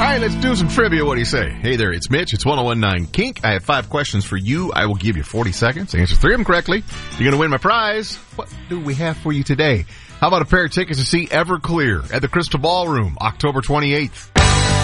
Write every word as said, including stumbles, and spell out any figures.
right, let's do some trivia. What do you say? Hey there, it's Mitch. It's ten nineteen Kink. I have five questions for you. I will give you forty seconds to answer three of them correctly. You're going to win my prize. What do we have for you today? How about a pair of tickets to see Everclear at the Crystal Ballroom, October twenty-eighth?